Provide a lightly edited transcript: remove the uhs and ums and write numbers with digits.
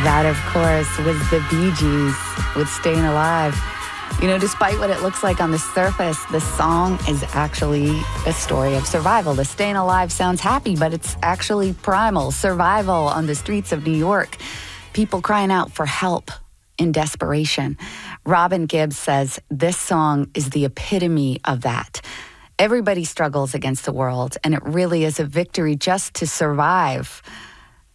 That, of course, was the Bee Gees with Staying Alive. You know, despite what it looks like on the surface, the song is actually a story of survival. The Staying Alive sounds happy, but it's actually primal survival on the streets of New York. People crying out for help in desperation. Robin Gibbs says this song is the epitome of that. Everybody struggles against the world, and it really is a victory just to survive.